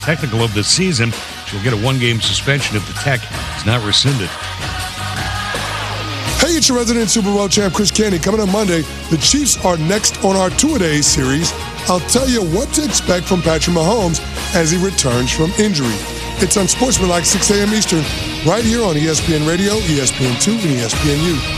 technical of the season. She'll get a one-game suspension if the tech is not rescinded. Hey, it's your resident Super Bowl champ, Chris Canty. Coming on Monday, the Chiefs are next on our two-a-days series. I'll tell you what to expect from Patrick Mahomes as he returns from injury. It's Unsportsmanlike, 6 a.m. Eastern, right here on ESPN Radio, ESPN2, and ESPNU.